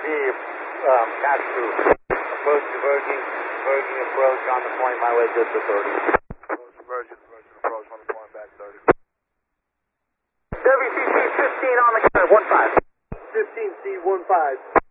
pass through. Approach diverging approach on the point, my way good to 30. Approach diverging approach on the point, back 30. WCC 15 on the curve, 15. 15C 15.